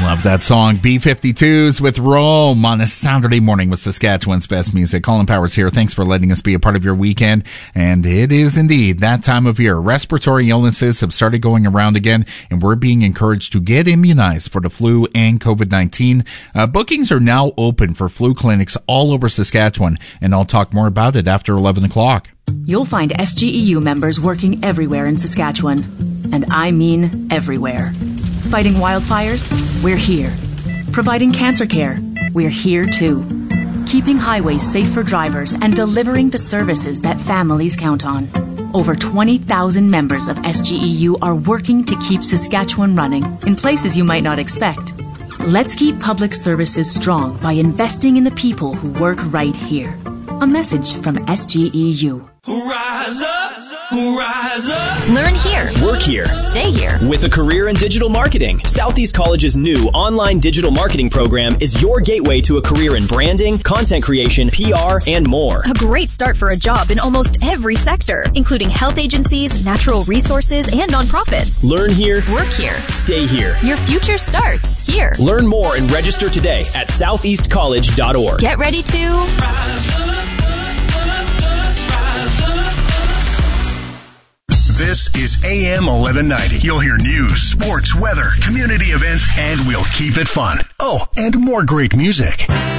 Love that song. B-52s with Rome on a Saturday morning with Saskatchewan's best music. Colin Powers here. Thanks for letting us be a part of your weekend. And it is indeed that time of year. Respiratory illnesses have started going around again, and we're being encouraged to get immunized for the flu and COVID-19. Bookings are now open for flu clinics all over Saskatchewan, and I'll talk more about it after 11 o'clock. You'll find SGEU members working everywhere in Saskatchewan. And I mean everywhere. Fighting wildfires? We're here. Providing cancer care? We're here too. Keeping highways safe for drivers and delivering the services that families count on. Over 20,000 members of SGEU are working to keep Saskatchewan running in places you might not expect. Let's keep public services strong by investing in the people who work right here. A message from SGEU. Rise up, rise up. Learn here. Work here. Stay here. With a career in digital marketing, Southeast College's new online digital marketing program is your gateway to a career in branding, content creation, PR, and more. A great start for a job in almost every sector, including health agencies, natural resources, and nonprofits. Learn here. Work here. Stay here. Your future starts here. Learn more and register today at southeastcollege.org. Get ready to Rise up. This is AM 1190. You'll hear news, sports, weather, community events, and we'll keep it fun. Oh, and more great music.